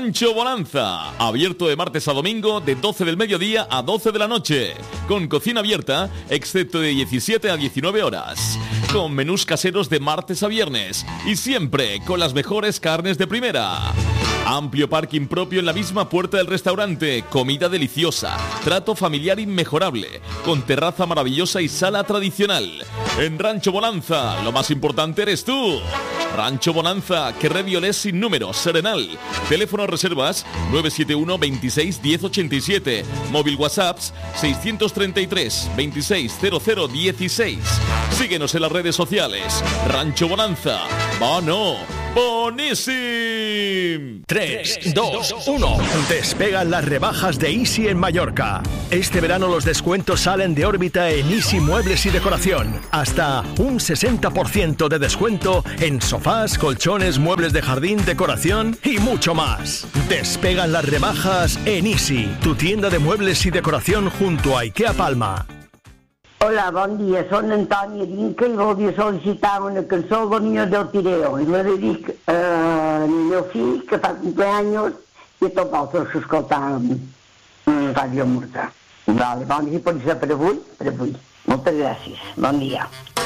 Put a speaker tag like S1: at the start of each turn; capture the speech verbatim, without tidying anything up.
S1: Rancho Bonanza, abierto de martes a domingo de doce del mediodía a doce de la noche, con cocina abierta, excepto de diecisiete a diecinueve horas, con menús caseros de martes a viernes y siempre con las mejores carnes de primera. Amplio parking propio en la misma puerta del restaurante, comida deliciosa, trato familiar inmejorable, con terraza maravillosa y sala tradicional. En Rancho Bonanza, lo más importante eres tú. Rancho Bonanza, que Violés sin número, Serenal. Teléfono reservas nueve siete uno, veintiséis, diez ochenta y siete. Móvil WhatsApps seiscientos treinta y tres, veintiséis, cero cero dieciséis. Síguenos en las redes sociales. Rancho Bonanza. ¡Bono! ¡Bonísimo!
S2: tres, dos, uno. Despegan las rebajas de Easy en Mallorca. Este verano los descuentos salen de órbita en Easy Muebles y Decoración. Hasta un sesenta por ciento de descuento en sofás, colchones, muebles de jardín, decoración y mucho más. Despegan las rebajas en Easy, tu tienda de muebles y decoración junto a IKEA Palma.
S3: Hola, bon dia, soc Antònia Dinca i volia sol·licitar una cançó del Niño del Tireo i la dedic al meu fill que fa cumpleaños i a tots vosaltres que escoltàvem Ràdio Murta. Vale, bon dia, pot ser per avui? Per avui. Moltes gràcies, bon dia.